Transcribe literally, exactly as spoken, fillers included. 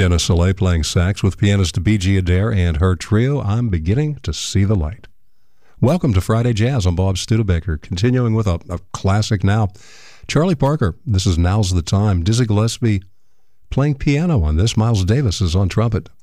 Jenna Soleil playing sax with pianist B G Adair and her trio, I'm Beginning to See the Light. Welcome to Friday Jazz. I'm Bob Studebaker, continuing with a, a classic now. Charlie Parker, this is Now's the Time. Dizzy Gillespie playing piano on this. Miles Davis is on trumpet.